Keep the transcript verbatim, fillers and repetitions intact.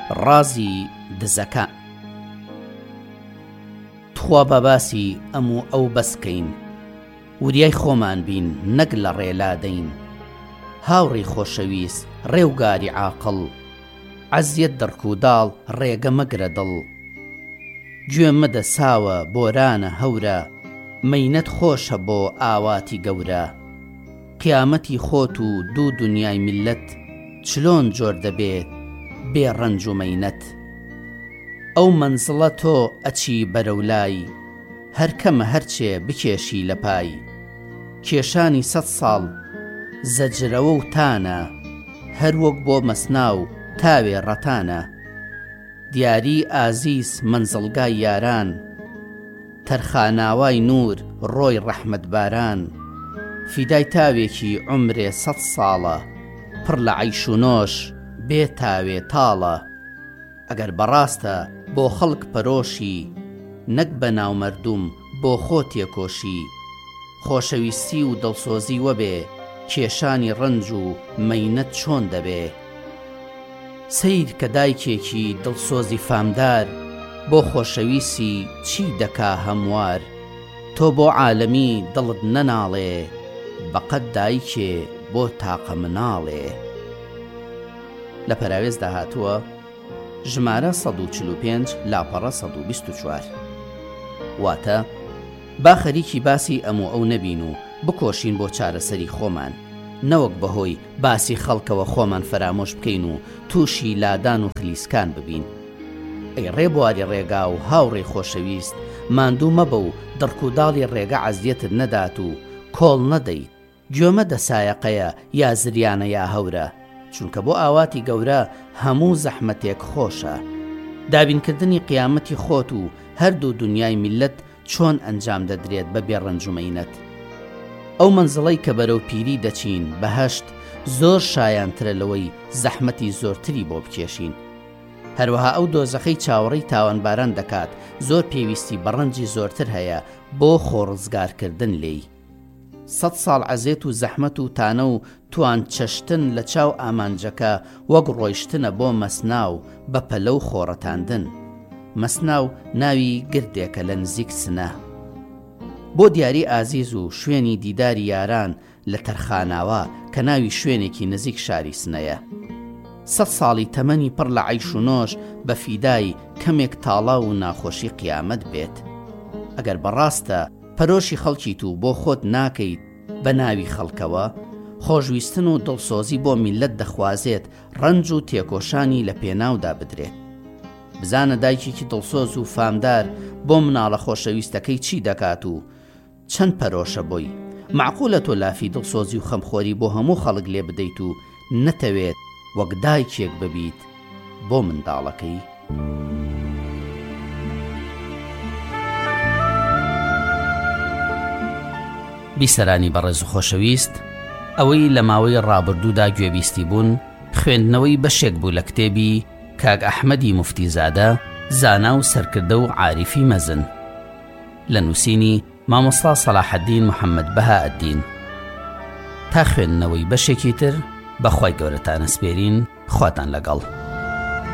ڕازی دزەکە. تخوا بەباسی ئەموو ئەو بەسکەین، وریای خۆمان بین نەک لە ڕێلادەین. هاوڕێی خۆشەویست ڕێوگاری عاقڵ، عەزیەت دڕک و داڵ ڕێگە مەگرە دڵ. گوێ مەدە ساوە بۆرانە هەورە، مەینەت خۆشە بۆ ئاواتی گەورە. قیامەتی خۆت و دوو دنیای میلەت، چلۆن جۆر دەبێت بێ ڕەنج و مەینەت. ئەو مەنزڵە تۆ ئەچی بەرەولای، هەر کەمە هەرچێ بکێشی لە پای. کێشانی سەد ساڵ زەجرەوە و تانە، هەر وەک بۆ مەسناو تاوێ ڕەتانە. دیاری ئازیز مەنزڵگای یاران، تەرخاناوای نور ڕۆی ڕەحمەت باران. فیدای تاوێکی عومرێ سەد ساڵە، پڕ لە عەیش و نۆش بێ تاوێ تاڵە. ئەگەر بەڕاستە بۆ خەڵک پەرۆشی، نەک بە ناو مەردوم بۆ خۆ تێکۆشی. خۆشەویستی و دڵسۆزی وەبێ، کێشانی ڕەنج و مەینەت چۆن دەبێ. سەیر کە دایکێکی دڵسۆزی فامدار، بۆ خۆشەویستی چی دەکا هەموار. تۆ بۆ عالەمی دڵت نەناڵێ، بەقەد دایکێ بۆ تاقە مناڵێ. لە پەراوێزدا هاتووە ژمارە سەد و چل و پێنج لاپەڕە سەد و بیست و چوار. واتە با خەریکی باسی ئەموو ئەو نەبین و بکۆشین بۆ چارەسەری خۆمان، نەوەک بەهۆی باسی خەڵکەوە خۆمان فەرامۆش بکەین و تووشی لادان و خلیسکان ببین. ئەی ڕێبواری ڕێگا و هاوڕێی خۆشەویست، ماندوو مەبە و دڕک و داڵی ڕێگە عەزیەتت نەدات و کۆڵ نەدەیت. گوێمە دە سایەقەیە یا زریانە یا هەورە، چونکە بۆ ئاواتی گەورە هەموو زەحمەتێک خۆشە. دابینکردنی قیامەتی خۆت و هەردوو دنیای میلەت چۆن ئەنجام دەدرێت بە بێڕەنج و مەینەت. ئەو مەنزڵەی کە بەرەو پیری دەچین بەهەشت، زۆر شایانترە لەوەی زەحمەتی زۆرتری بۆ بکێشین. هەروەها ئەو دۆزەخەی چاوەڕێی تاوانباران دەکات، زۆر پێویستی بە ڕەنجی زۆرتر هەیە بۆ خۆڕزگارکردن لێی. سەد ساڵ عەزێت و زەحمەت و تانە و توان چەشتن لە چاو ئامانجەکە، وەک ڕۆیشتنە بۆ مەسناو بە پەلە و خۆڕەتاندن. مەسناو ناوی گردێکە لە نزیک سنە. بۆ دیاری ئازیز و شوێنی دیداری یاران لە تەرخاناوە کە ناوی شوێنێکی نزیک شاری سنەیە. سەد ساڵی تەمەنی پڕ لە عەیش و نۆش بە فیدای کەمێک تاڵا و ناخۆشی قیامەت بێت. ئەگەر بەڕاستە پەرۆشی خەڵکیت و بۆ خۆت ناکەیت بە ناوی خەڵکەوە، خۆشویستن و دڵسۆزی بۆ میلەت دەخوازێت ڕەنج و تێکۆشانی لە پێناودا بدرێت. بزانە دایکێکی دڵسۆز و فامدار بۆ مناڵە خۆشەویستەکەی چی دەکات و چەند پەرۆشە بۆی. معقولە تۆ لافی دڵسۆزی و خەمخۆری بۆ هەموو خەڵک لێ بدەیت و نەتەوێت وەک دایکێک ببیت بۆ منداڵەکەی. بیسەرانی بەڕێز و خۆشەویست، ئەوەی لە ماوەی ڕابردوودا گوێبیستی بوون خوێندنەوەی بەشێک بوو لە کتێبی کاک ئەحمەدی موفتیزادە، زانا و سەرکردە و عاریفی مەزن، لە نووسینی مامۆستا سەلاحەدین محەممەد بەهائەددین. تا خوێندنەوەی بەشێکی تر بەخوای گەورەتان ئەسپێرین، خواتان لەگەڵ.